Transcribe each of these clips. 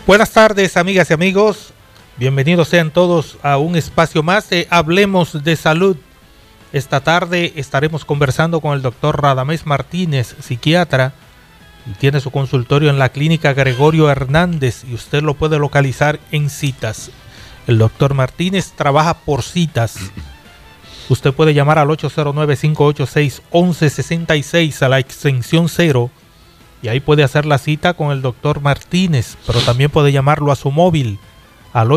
Buenas tardes, amigas y amigos. Bienvenidos sean todos a un espacio más de Hablemos de Salud. Esta tarde estaremos conversando con el doctor Radamés Martínez, psiquiatra, y tiene su consultorio en la clínica Gregorio Hernández y usted lo puede localizar en citas. El doctor Martínez trabaja por citas. Usted puede llamar al 809-586-1166 a la extensión 0 y ahí puede hacer la cita con el doctor Martínez, pero también puede llamarlo a su móvil al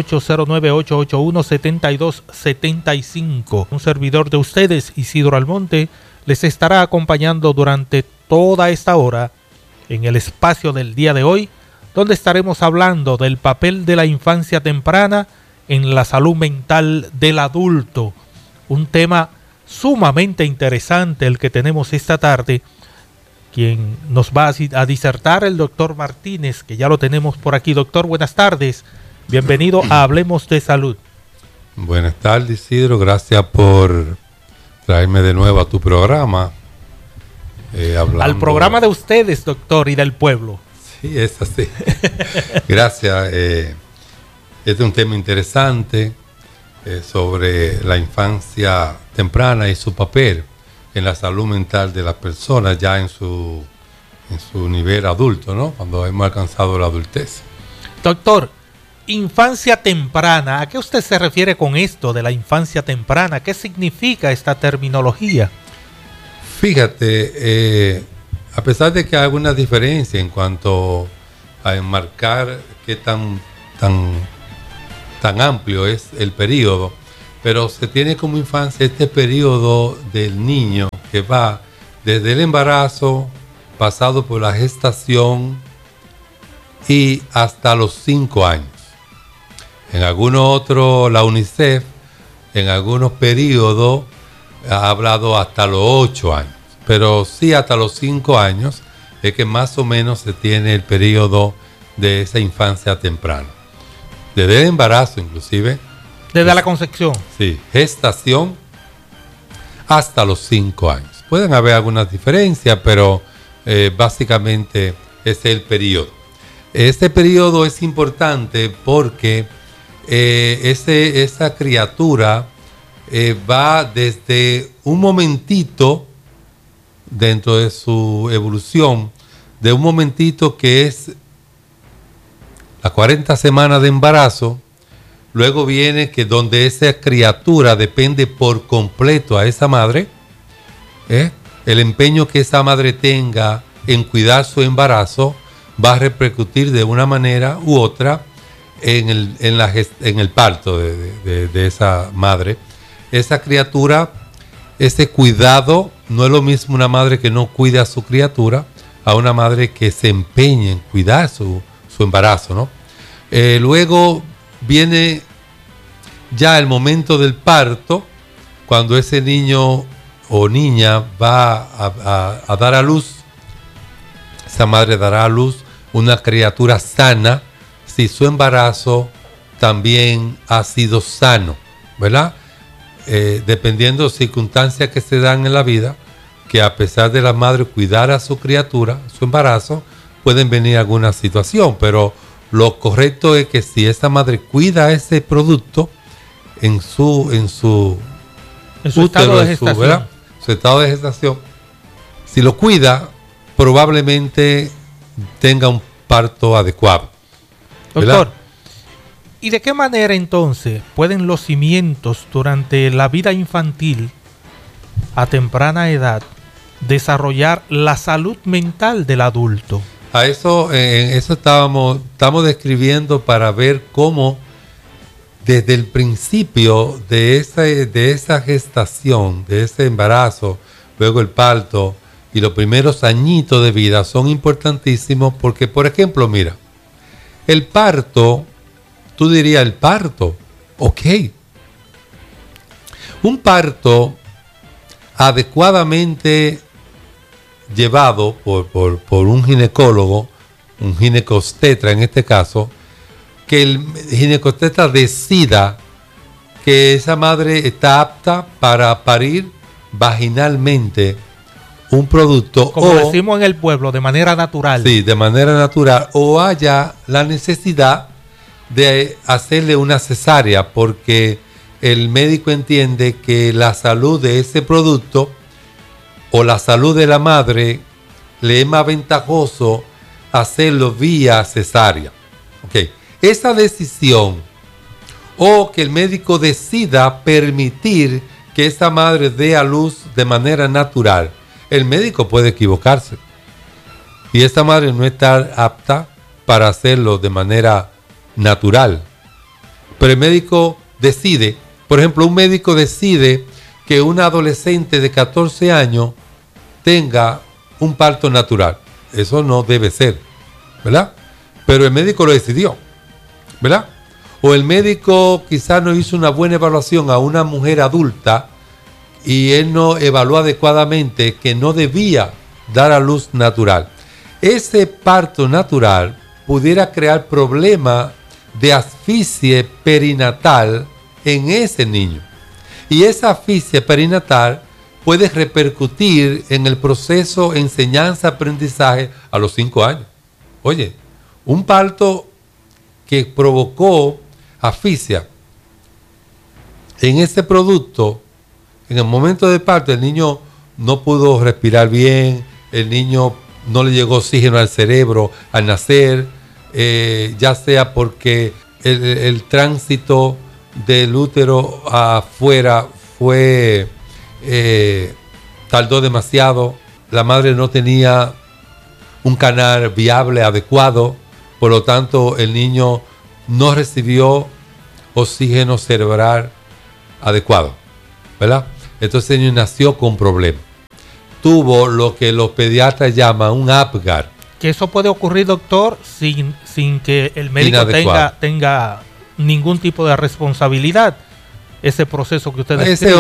809-881-7275. Un servidor de ustedes, Isidro Almonte, les estará acompañando durante toda esta hora en el espacio del día de hoy, donde estaremos hablando del papel de la infancia temprana en la salud mental del adulto. Un tema sumamente interesante el que tenemos esta tarde. Quien nos va a disertar el doctor Martínez, que ya lo tenemos por aquí. Doctor, buenas tardes. Bienvenido a Hablemos de Salud. Buenas tardes, Isidro. Gracias por traerme de nuevo a tu programa. Al programa de ustedes, doctor, y del pueblo. Sí, es así. Gracias. Este es un tema interesante sobre la infancia temprana y su papel en la salud mental de las personas ya en su nivel adulto, ¿no? Cuando hemos alcanzado la adultez. Doctor, infancia temprana, ¿a qué usted se refiere con esto de la infancia temprana? ¿Qué significa esta terminología? Fíjate, a pesar de que hay alguna diferencia en cuanto a enmarcar qué tan amplio es el periodo, pero se tiene como infancia este periodo del niño que va desde el embarazo, pasado por la gestación y hasta los 5 años. En algunos otros, la UNICEF, en algunos periodos, ha hablado hasta los 8 años, pero sí hasta los 5 años es que más o menos se tiene el periodo de esa infancia temprana. Desde el embarazo inclusive. Desde la concepción. Sí, gestación hasta los 5 años. Pueden haber algunas diferencias, pero básicamente ese es el periodo. Este periodo es importante porque esa criatura va desde un momentito dentro de su evolución, de un momentito que es las 40 semanas de embarazo. Luego viene que donde esa criatura depende por completo a esa madre, el empeño que esa madre tenga en cuidar su embarazo va a repercutir de una manera u otra en el parto de esa madre. Esa criatura, ese cuidado, no es lo mismo una madre que no cuida a su criatura a una madre que se empeña en cuidar su embarazo, ¿no? Luego viene ya el momento del parto, cuando ese niño o niña va a dar a luz. Esa madre dará a luz una criatura sana si su embarazo también ha sido sano, ¿verdad? Dependiendo de circunstancias que se dan en la vida, que a pesar de la madre cuidar a su criatura, su embarazo, pueden venir alguna situación, pero lo correcto es que si esa madre cuida ese producto en su estado de gestación, su estado de gestación, si lo cuida, probablemente tenga un parto adecuado. ¿Verdad? Doctor, ¿y de qué manera entonces pueden los cimientos durante la vida infantil a temprana edad desarrollar la salud mental del adulto? A eso, estamos describiendo para ver cómo desde el principio de esa gestación, de ese embarazo, luego el parto y los primeros añitos de vida son importantísimos porque, por ejemplo, mira, el parto, tú dirías el parto, ok. Un parto adecuadamente llevado por un ginecólogo, un ginecostetra en este caso, que el ginecostetra decida que esa madre está apta para parir vaginalmente un producto, como decimos en el pueblo, de manera natural. Sí, de manera natural, o haya la necesidad de hacerle una cesárea, porque el médico entiende que la salud de ese producto o la salud de la madre le es más ventajoso hacerlo vía cesárea. Okay. Esa decisión, o que el médico decida permitir que esa madre dé a luz de manera natural, el médico puede equivocarse y esa madre no está apta para hacerlo de manera natural. Pero el médico decide, por ejemplo, un médico decide que una adolescente de 14 años tenga un parto natural. Eso no debe ser, ¿verdad? Pero el médico lo decidió, ¿verdad? O el médico quizás no hizo una buena evaluación a una mujer adulta y él no evaluó adecuadamente que no debía dar a luz natural. Ese parto natural pudiera crear problemas de asfixia perinatal en ese niño. Y esa asfixia perinatal puede repercutir en el proceso enseñanza-aprendizaje a los 5 años. Oye, un parto que provocó asfixia en ese producto, en el momento del parto, el niño no pudo respirar bien, el niño no le llegó oxígeno al cerebro al nacer, ya sea porque el tránsito del útero afuera tardó demasiado, la madre no tenía un canal viable adecuado, por lo tanto el niño no recibió oxígeno cerebral adecuado, ¿verdad? Entonces el niño nació con problemas. Tuvo lo que los pediatras llaman un Apgar. Que eso puede ocurrir, doctor, sin que el médico tenga ningún tipo de responsabilidad. Ese proceso que usted describe. Ese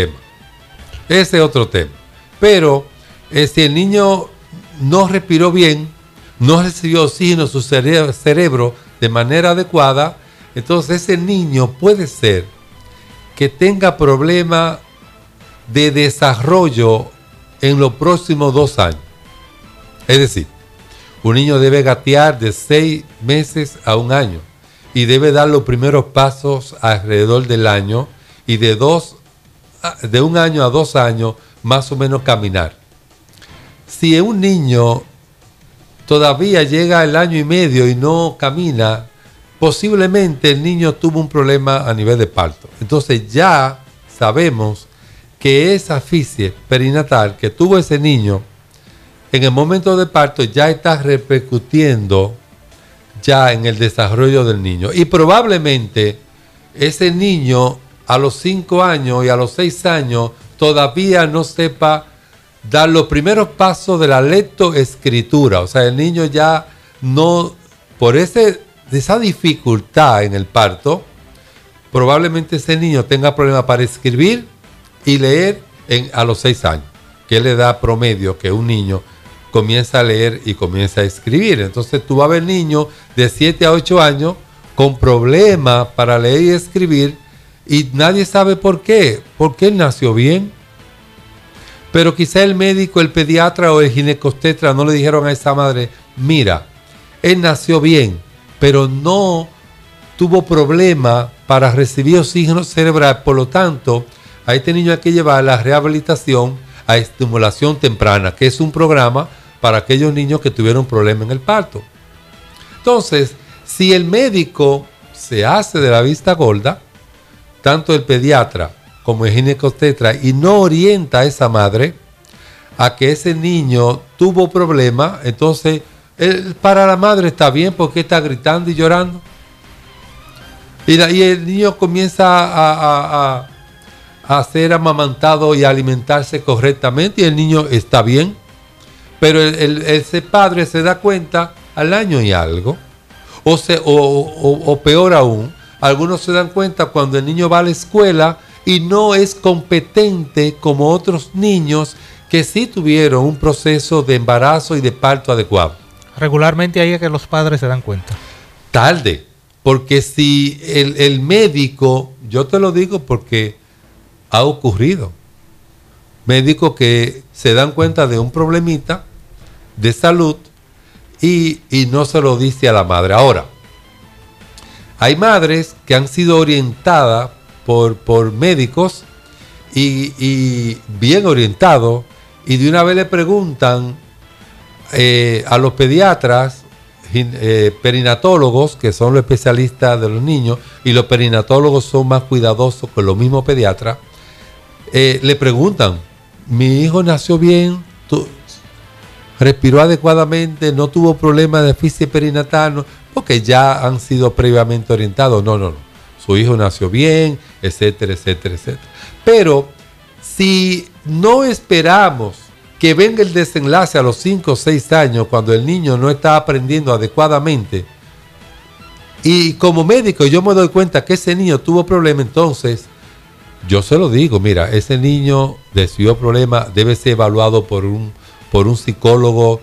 es otro tema. Pero si el niño no respiró bien, no recibió oxígeno a su cerebro de manera adecuada, entonces ese niño puede ser que tenga problemas de desarrollo en los próximos 2 años. Es decir, un niño debe gatear de 6 meses a 1 año y debe dar los primeros pasos alrededor del año, y de 1 año a 2 años más o menos caminar. Si un niño todavía llega el 1 año y medio y no camina, posiblemente el niño tuvo un problema a nivel de parto. Entonces ya sabemos que esa asfixia perinatal que tuvo ese niño en el momento de parto ya está repercutiendo ya en el desarrollo del niño. Y probablemente ese niño a los 5 años y a los 6 años todavía no sepa dar los primeros pasos de la lectoescritura. O sea, el niño ya no, por esa dificultad en el parto, probablemente ese niño tenga problemas para escribir y leer a los 6 años, que es la edad promedio que un niño comienza a leer y comienza a escribir. Entonces tú vas a ver niños de 7 a 8 años con problemas para leer y escribir y nadie sabe por qué, porque él nació bien. Pero quizá el médico, el pediatra o el ginecobstetra no le dijeron a esa madre, mira, él nació bien, pero no tuvo problema para recibir oxígeno cerebral, por lo tanto, a este niño hay que llevar la rehabilitación a estimulación temprana, que es un programa para aquellos niños que tuvieron problemas en el parto. Entonces, si el médico se hace de la vista gorda, tanto el pediatra como el ginecobstetra, y no orienta a esa madre a que ese niño tuvo problemas, entonces para la madre está bien porque está gritando y llorando. Y el niño comienza a ser amamantado y a alimentarse correctamente y el niño está bien. Pero ese padre se da cuenta al año y algo. O peor aún, algunos se dan cuenta cuando el niño va a la escuela y no es competente como otros niños que sí tuvieron un proceso de embarazo y de parto adecuado. Regularmente ahí es que los padres se dan cuenta. Tarde, porque si el médico, yo te lo digo porque ha ocurrido. médicos que se dan cuenta de un problemita de salud y no se lo dice a la madre. Ahora, hay madres que han sido orientadas por médicos y bien orientados, y de una vez le preguntan a los pediatras, perinatólogos, que son los especialistas de los niños, y los perinatólogos son más cuidadosos que los mismos pediatras, le preguntan, mi hijo nació bien, respiró adecuadamente, no tuvo problemas de asfixia perinatal, no, porque ya han sido previamente orientados. No. Su hijo nació bien, etcétera, etcétera, etcétera. Pero si no esperamos que venga el desenlace a los 5 o 6 años, cuando el niño no está aprendiendo adecuadamente, y como médico yo me doy cuenta que ese niño tuvo problemas, entonces yo se lo digo, mira, ese niño desarrolló problemas, debe ser evaluado por un psicólogo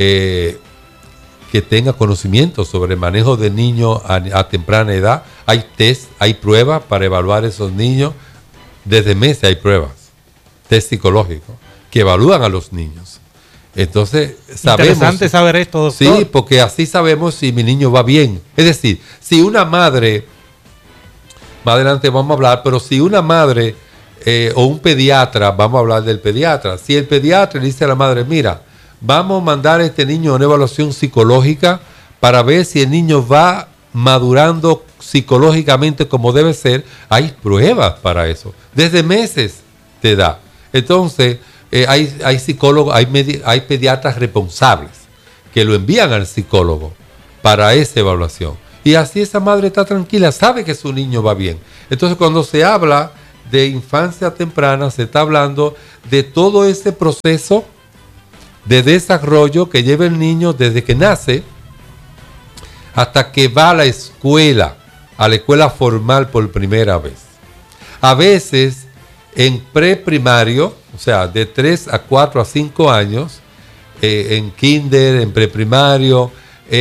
que tenga conocimiento sobre el manejo de niños a temprana edad. Hay test, hay pruebas para evaluar a esos niños. Desde meses hay pruebas, test psicológicos, que evalúan a los niños. Entonces, sabemos... Interesante saber esto, doctor. Sí, porque así sabemos si mi niño va bien. Es decir, si una madre, más adelante vamos a hablar, pero si una madre o un pediatra, vamos a hablar del pediatra, si el pediatra le dice a la madre, mira, vamos a mandar a este niño a una evaluación psicológica para ver si el niño va madurando psicológicamente como debe ser, hay pruebas para eso, desde meses de edad. Entonces, hay psicólogos, hay pediatras responsables que lo envían al psicólogo para esa evaluación. Y así esa madre está tranquila, sabe que su niño va bien. Entonces, cuando se habla de infancia temprana, se está hablando de todo ese proceso de desarrollo que lleva el niño desde que nace hasta que va a la escuela formal por primera vez. A veces en preprimario, o sea, de 3 a 4 a 5 años, en kinder, en preprimario,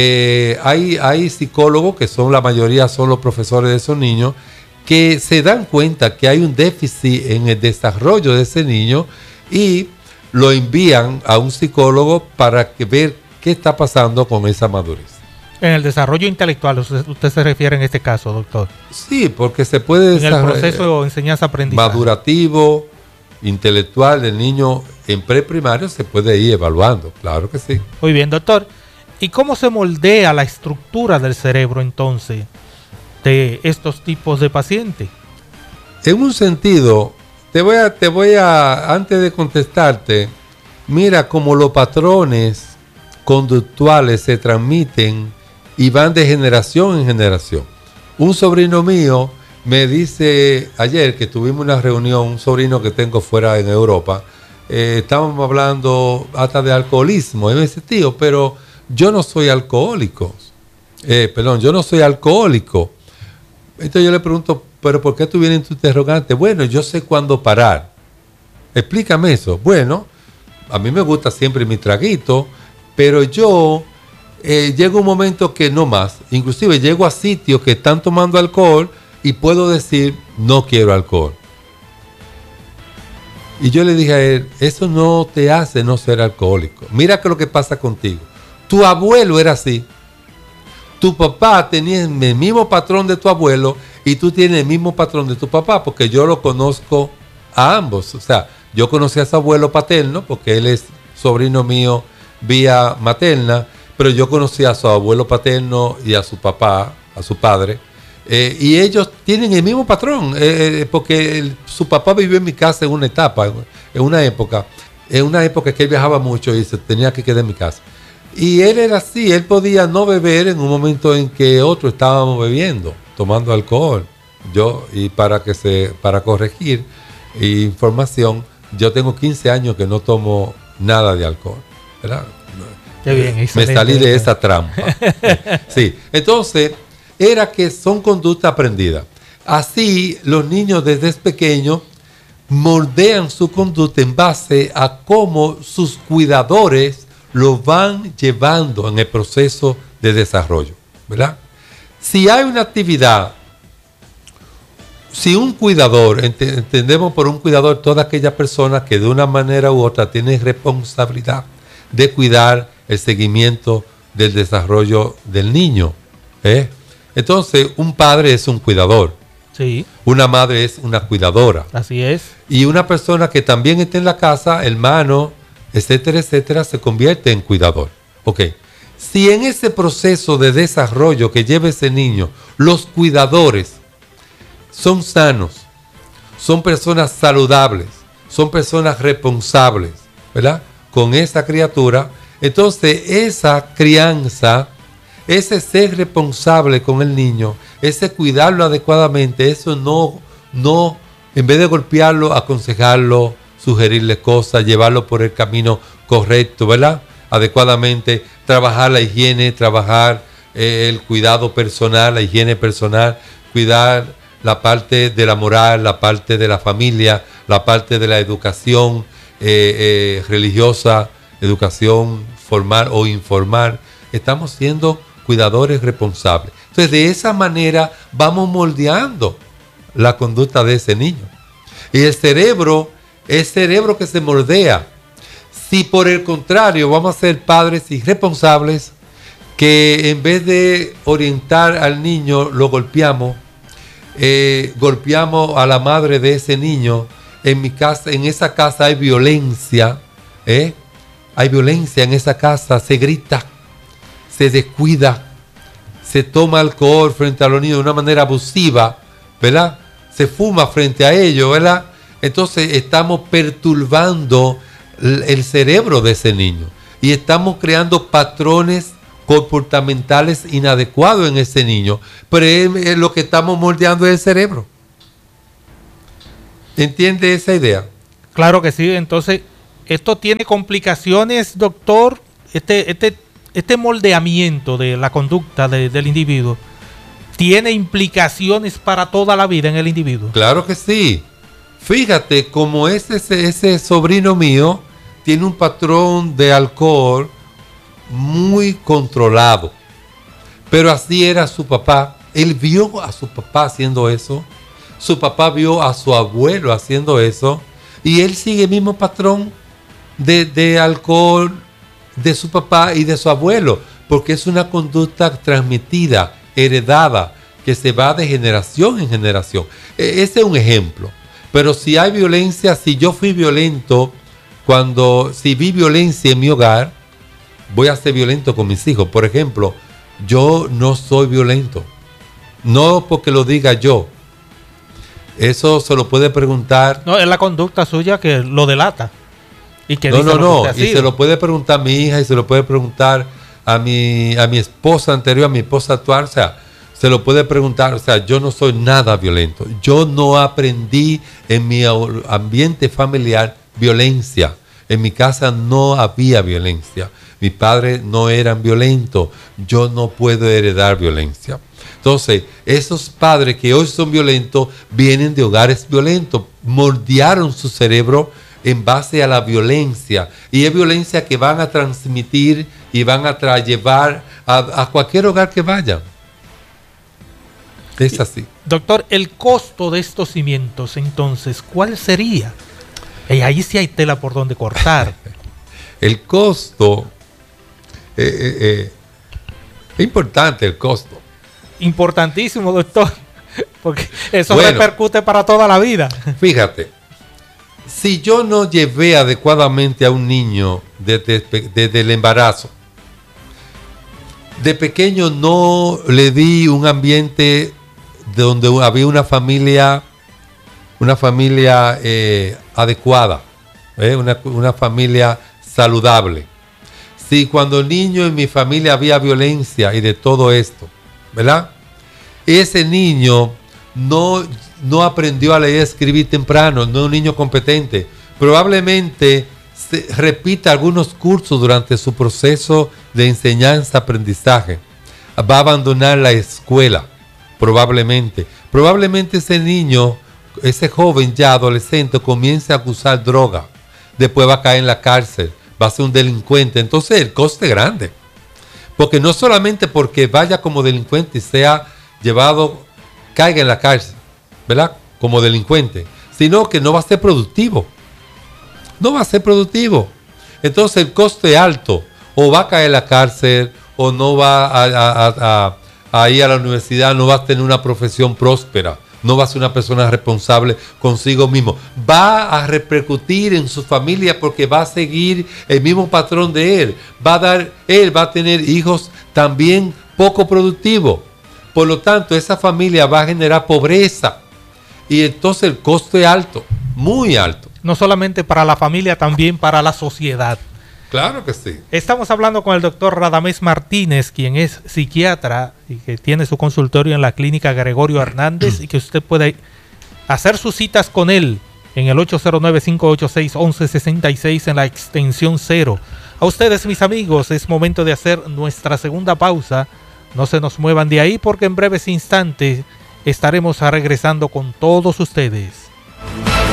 hay psicólogos que son, la mayoría son los profesores de esos niños, que se dan cuenta que hay un déficit en el desarrollo de ese niño y lo envían a un psicólogo para ver qué está pasando con esa madurez. En el desarrollo intelectual, usted se refiere en este caso, doctor. Sí, porque se puede en el proceso de enseñanza-aprendizaje madurativo, intelectual del niño en preprimario se puede ir evaluando, claro que sí. Muy bien, doctor. ¿Y cómo se moldea la estructura del cerebro entonces de estos tipos de pacientes? En un sentido, te voy a, antes de contestarte, mira cómo los patrones conductuales se transmiten y van de generación en generación. Un sobrino mío me dice ayer que tuvimos una reunión, un sobrino que tengo fuera en Europa, estábamos hablando hasta de alcoholismo. Y me dice, tío, pero yo no soy alcohólico. Yo no soy alcohólico. Entonces yo le pregunto, ¿pero por qué tú vienes en tu interrogante? Bueno, yo sé cuándo parar. Explícame eso. Bueno, a mí me gusta siempre mi traguito, pero yo llego un momento que no más. Inclusive llego a sitios que están tomando alcohol y puedo decir, no quiero alcohol. Y yo le dije a él, eso no te hace no ser alcohólico. Mira que lo que pasa contigo. Tu abuelo era así. Tu papá tenía el mismo patrón de tu abuelo y tú tienes el mismo patrón de tu papá, porque yo lo conozco a ambos. O sea, yo conocí a su abuelo paterno, porque él es sobrino mío vía materna, pero yo conocí a su abuelo paterno y a su papá, a su padre, y ellos tienen el mismo patrón, porque su papá vivió en mi casa en una etapa, en una época que él viajaba mucho y se tenía que quedar en mi casa. Y él era así, él podía no beber en un momento en que otros estábamos bebiendo, tomando alcohol. Para corregir información, yo tengo 15 años que no tomo nada de alcohol, ¿verdad? Qué bien, me salí de esa trampa. Sí, entonces era que son conductas aprendidas. Así los niños desde pequeños moldean su conducta en base a cómo sus cuidadores lo van llevando en el proceso de desarrollo, ¿verdad? Si hay una actividad si un cuidador, entendemos por un cuidador toda aquella persona que de una manera u otra tiene responsabilidad de cuidar el seguimiento del desarrollo del niño. Entonces, un padre es un cuidador. Sí. Una madre es una cuidadora. Así es. Y una persona que también está en la casa, hermano, etcétera, etcétera, se convierte en cuidador. Ok. Si en ese proceso de desarrollo que lleva ese niño, los cuidadores son sanos, son personas saludables, son personas responsables, ¿verdad? Con esa criatura, entonces esa crianza, ese ser responsable con el niño, ese cuidarlo adecuadamente, eso no, en vez de golpearlo, aconsejarlo, sugerirle cosas, llevarlo por el camino correcto, ¿verdad? Adecuadamente, trabajar la higiene, trabajar el cuidado personal, la higiene personal, cuidar la parte de la moral, la parte de la familia, la parte de la educación religiosa, educación formal o informal. Estamos siendo cuidadores responsables. Entonces, de esa manera vamos moldeando la conducta de ese niño. Y el cerebro que se moldea. Si por el contrario vamos a ser padres irresponsables, que en vez de orientar al niño lo golpeamos, golpeamos a la madre de ese niño, en mi casa, en esa casa hay violencia, hay violencia en esa casa, se grita, se descuida, se toma alcohol frente a los niños de una manera abusiva, ¿verdad? Se fuma frente a ellos, ¿verdad? Entonces estamos perturbando el cerebro de ese niño y estamos creando patrones comportamentales inadecuados en ese niño, pero es lo que estamos moldeando es el cerebro. ¿Entiende esa idea? Claro que sí. Entonces, esto tiene complicaciones, doctor. Este moldeamiento de la conducta del individuo tiene implicaciones para toda la vida en el individuo. Claro que sí. Fíjate cómo ese sobrino mío tiene un patrón de alcohol muy controlado, pero así era su papá. Él vio a su papá haciendo eso, su papá vio a su abuelo haciendo eso, y él sigue el mismo patrón de alcohol de su papá y de su abuelo, porque es una conducta transmitida, heredada, que se va de generación en generación. Ese es un ejemplo. Pero si hay violencia, si yo fui violento, si vi violencia en mi hogar, voy a ser violento con mis hijos. Por ejemplo, yo no soy violento. No porque lo diga yo. Eso se lo puede preguntar. No, es la conducta suya que lo delata. Y que no. Y se lo puede preguntar a mi hija y se lo puede preguntar a mi esposa anterior, a mi esposa actual. O sea, se lo puede preguntar. O sea, yo no soy nada violento. Yo no aprendí en mi ambiente familiar violencia. En mi casa no había violencia. Mis padres no eran violentos. Yo no puedo heredar violencia. Entonces, esos padres que hoy son violentos vienen de hogares violentos. Moldearon su cerebro en base a la violencia. Y es violencia que van a transmitir y van a llevar a cualquier hogar que vayan. Es así. Doctor, el costo de estos cimientos, entonces, ¿cuál sería? Ahí sí hay tela por donde cortar. El costo, es importante el costo. Importantísimo, doctor, porque eso repercute para toda la vida. Fíjate, si yo no llevé adecuadamente a un niño desde el embarazo, de pequeño no le di un ambiente donde había una familia adecuada, una familia saludable. Si cuando niño en mi familia había violencia y de todo esto, ¿verdad? Ese niño no aprendió a leer y escribir temprano, no es un niño competente. Probablemente repita algunos cursos durante su proceso de enseñanza-aprendizaje. Va a abandonar la escuela, probablemente. Probablemente ese niño, ese joven ya adolescente, comience a usar droga. Después va a caer en la cárcel, va a ser un delincuente. Entonces el coste es grande. Porque no solamente porque vaya como delincuente y sea llevado, caiga en la cárcel, ¿verdad? como delincuente, sino que no va a ser productivo. No va a ser productivo. Entonces el coste alto, o va a caer en la cárcel, o no va a ir a la universidad, no va a tener una profesión próspera, no va a ser una persona responsable consigo mismo. Va a repercutir en su familia porque va a seguir el mismo patrón de él. Él va a tener hijos también poco productivos. Por lo tanto, esa familia va a generar pobreza. Y entonces el costo es alto, muy alto. No solamente para la familia, también para la sociedad. Claro que sí. Estamos hablando con el doctor Radamés Martínez, quien es psiquiatra y que tiene su consultorio en la clínica Gregorio Hernández y que usted puede hacer sus citas con él en el 809-586-1166 en la extensión 0. A ustedes, mis amigos, es momento de hacer nuestra segunda pausa. No se nos muevan de ahí porque en breves instantes estaremos regresando con todos ustedes.